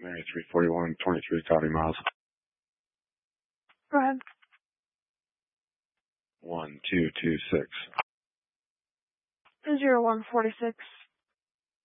Mary 341, 23 copy miles. Go ahead. 1226. 0146.